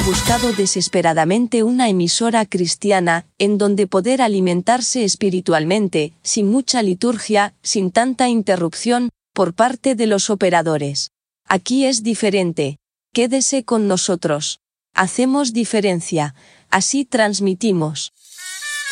buscado desesperadamente una emisora cristiana, en donde poder alimentarse espiritualmente, sin mucha liturgia, sin tanta interrupción, por parte de los operadores. Aquí es diferente. Quédese con nosotros. Hacemos diferencia. Así transmitimos.